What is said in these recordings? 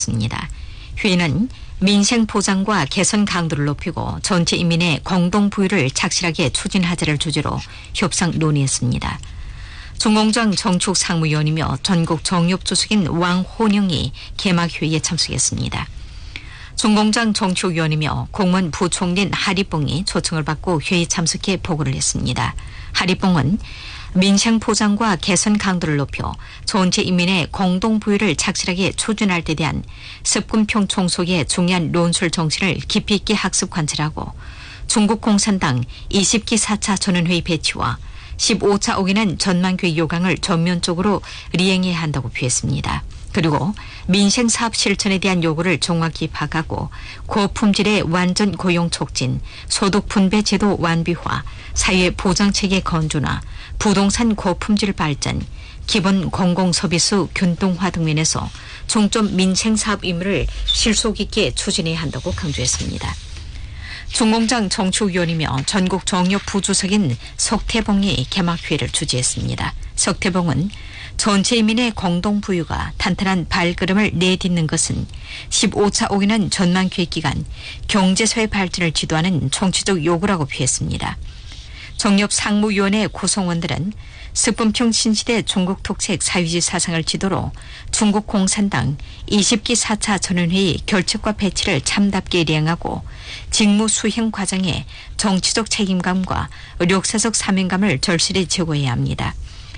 습니다. 회의는 민생 보장과 개선 강도를 높이고 전체 인민의 공동 부유를 착실하게 추진하자를 주제로 협상 논의했습니다. 정공장 정축 상무위원이며 전국 정협 주석인 왕호영이 개막 회의에 참석했습니다. 정공장 정축위원이며 공무원 부총리인 하리뽕이 초청을 받고 회의 참석해 보고를 했습니다. 하리뽕은 민생 보장과 개선 강도를 높여 전체 인민의 공동 부유를 착실하게 추진할 데 대한 습군평 총속의 중요한 논술 정신을 깊이 있게 학습 관찰하고 중국 공산당 20기 4차 전원회의 배치와 15차 오기는 전망교의 요강을 전면적으로 리행해야 한다고 표했습니다. 그리고 민생 사업 실천에 대한 요구를 정확히 파악하고 고품질의 완전 고용 촉진, 소득 분배 제도 완비화, 사회 보장체계 건조나 부동산 고품질 발전, 기본 공공서비스 균등화 등 면에서 중점 민생사업 임무를 실속 있게 추진해야 한다고 강조했습니다. 중공장 정축위원이며 전국 정협 부주석인 석태봉이 개막회의를 주재했습니다. 석태봉은 전체 인민의 공동부유가 탄탄한 발걸음을 내딛는 것은 15차 오기는 전망기획기간 경제사회 발전을 지도하는 정치적 요구라고 표했습니다. 정협 상무위원회 구성원들은 습분평 신시대 중국 특색 사회주의 사상을 지도로 중국 공산당 20기 4차 전원회의 결책과 배치를 참답게 리행하고 직무 수행 과정에 정치적 책임감과 역사적 사명감을 절실히 제고해야 합니다.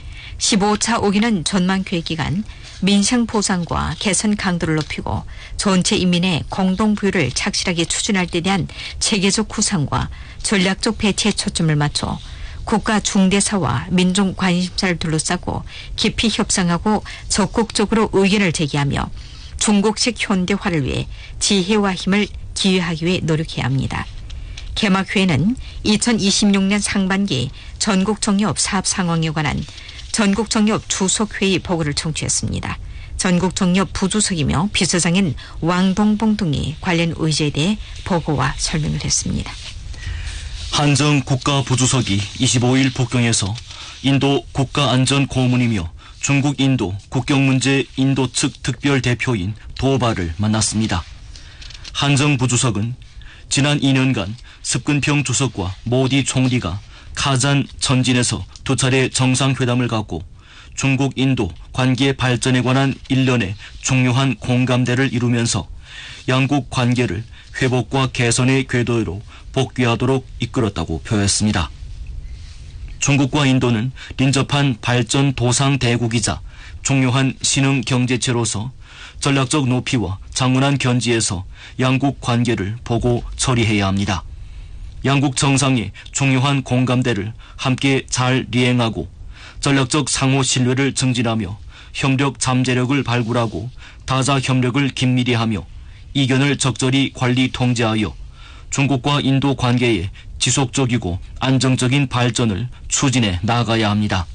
15차 오기는 전망교획 기간 민생 보장과 개선 강도를 높이고 전체 인민의 공동부유를 착실하게 추진할 데 대한 체계적 구상과 전략적 배치에 초점을 맞춰 국가 중대사와 민众관심사를 둘러싸고 깊이 협상하고 적극적으로 의견을 제기하며 중국식 현대화를 위해 지혜와 힘을 기여하기 위해 노력해야 합니다. 개막회의는 2026년 상반기 전국정협 사업 상황에 관한 전국정협 주석회의 보고를 청취했습니다. 전국정협 부주석이며 비서장인 왕동봉 등이 관련 의제에 대해 보고와 설명을 했습니다. 한정 국가부주석이 25일 북경에서 인도 국가안전고문이며 중국 인도 국경문제 인도 측 특별대표인 도바를 만났습니다. 한정 부주석은 지난 2년간 습근평 주석과 모디 총리가 카잔 천진에서 두 차례 정상회담을 갖고 중국 인도 관계 발전에 관한 일련의 중요한 공감대를 이루면서 양국 관계를 회복과 개선의 궤도로 복귀하도록 이끌었다고 표했습니다. 중국과 인도는 lin접한 발전 도상 대국이자 중요한 신흥 경제체로서 전략적 높이와 장운한 견지에서 양국 관계를 보고 처리해야 합니다. 양국 정상의 중요한 공감대를 함께 잘 리행하고 전략적 상호 신뢰를 증진하며 협력 잠재력을 발굴하고 다자 협력을 긴밀히 하며 이견을 적절히 관리 통제하여 중국과 인도 관계의 지속적이고 안정적인 발전을 추진해 나가야 합니다.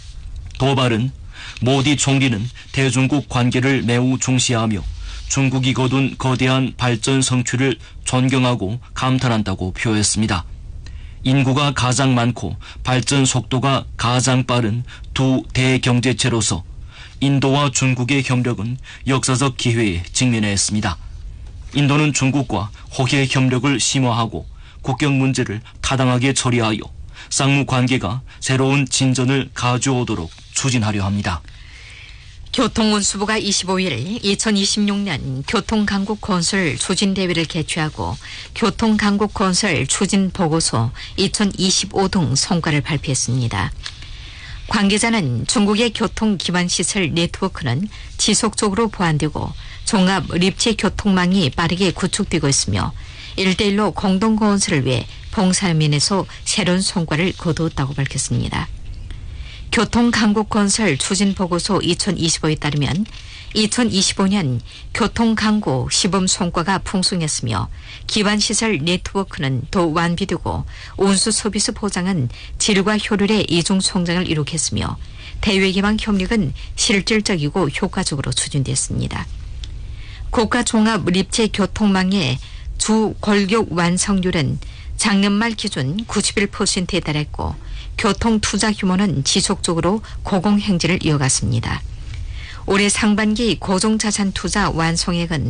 도발은 모디 총리는 대중국 관계를 매우 중시하며 중국이 거둔 거대한 발전 성취를 존경하고 감탄한다고 표했습니다. 인구가 가장 많고 발전 속도가 가장 빠른 두 대경제체로서 인도와 중국의 협력은 역사적 기회에 직면했습니다. 인도는 중국과 호혜 협력을 심화하고 국경 문제를 타당하게 처리하여 쌍무 관계가 새로운 진전을 가져오도록 추진하려 합니다. 교통운수부가 25일 2026년 교통강국 건설 추진대회를 개최하고 교통강국 건설 추진보고서 2025 등 성과를 발표했습니다. 관계자는 중국의 교통기반시설 네트워크는 지속적으로 보완되고 종합 립체 교통망이 빠르게 구축되고 있으며 1대1로 공동건설을 위해 봉사 면에서 새로운 성과를 거두었다고 밝혔습니다. 교통강국건설 추진보고서 2025에 따르면 2025년 교통강국 시범 성과가 풍성했으며 기반시설 네트워크는 더 완비되고 운수서비스 보장은 질과 효율의 이중 성장을 이룩했으며 대외기반 협력은 실질적이고 효과적으로 추진됐습니다. 국가종합 립체 교통망의 주 골격 완성률은 작년 말 기준 91%에 달했고 교통 투자 규모는 지속적으로 고공행진을 이어갔습니다. 올해 상반기 고정자산 투자 완성액은